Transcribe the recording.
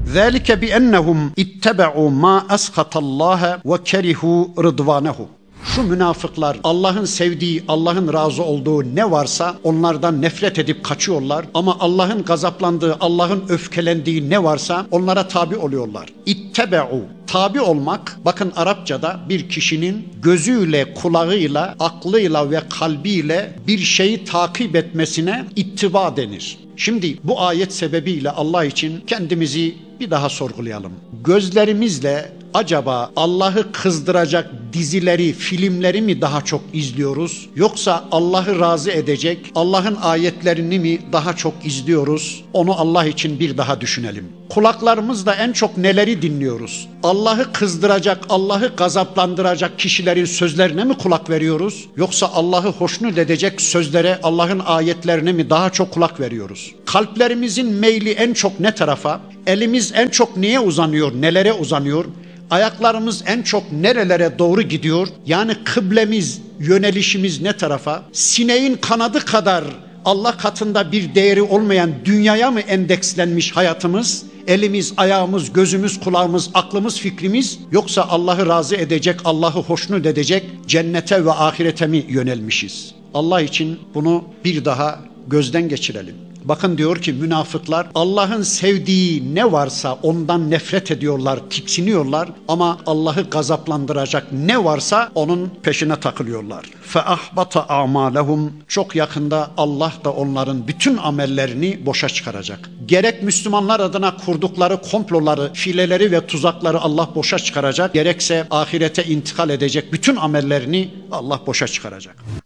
ذَٰلِكَ بِأَنَّهُمْ اِتَّبَعُوا مَا أَسْخَطَ اللّٰهَ وَكَرِهُوا رِضْوَانَهُ. Şu münafıklar Allah'ın sevdiği, Allah'ın razı olduğu ne varsa onlardan nefret edip kaçıyorlar. Ama Allah'ın gazaplandığı, Allah'ın öfkelendiği ne varsa onlara tabi oluyorlar. İttebe'u. Tabi olmak, bakın Arapçada bir kişinin gözüyle, kulağıyla, aklıyla ve kalbiyle bir şeyi takip etmesine ittiba denir. Şimdi bu ayet sebebiyle Allah için kendimizi bir daha sorgulayalım. Gözlerimizle acaba Allah'ı kızdıracak dizileri, filmleri mi daha çok izliyoruz? Yoksa Allah'ı razı edecek, Allah'ın ayetlerini mi daha çok izliyoruz? Onu Allah için bir daha düşünelim. Kulaklarımızla en çok neleri dinliyoruz? Allah'ı kızdıracak, Allah'ı gazaplandıracak kişilerin sözlerine mi kulak veriyoruz? Yoksa Allah'ı hoşnut edecek sözlere, Allah'ın ayetlerine mi daha çok kulak veriyoruz? Kalplerimizin meyli en çok ne tarafa? Elimiz en çok neye uzanıyor, nelere uzanıyor? Ayaklarımız en çok nerelere doğru gidiyor? Yani kıblemiz, yönelişimiz ne tarafa? Sineğin kanadı kadar Allah katında bir değeri olmayan dünyaya mı endekslenmiş hayatımız? Elimiz, ayağımız, gözümüz, kulağımız, aklımız, fikrimiz, yoksa Allah'ı razı edecek, Allah'ı hoşnut edecek cennete ve ahirete mi yönelmişiz? Allah için bunu bir daha gözden geçirelim. Bakın diyor ki münafıklar Allah'ın sevdiği ne varsa ondan nefret ediyorlar, tiksiniyorlar ama Allah'ı gazaplandıracak ne varsa onun peşine takılıyorlar. فَأَحْبَطَ أَعْمَالَهُمْ. Çok yakında Allah da onların bütün amellerini boşa çıkaracak. Gerek Müslümanlar adına kurdukları komploları, fileleri ve tuzakları Allah boşa çıkaracak, gerekse ahirete intikal edecek bütün amellerini Allah boşa çıkaracak.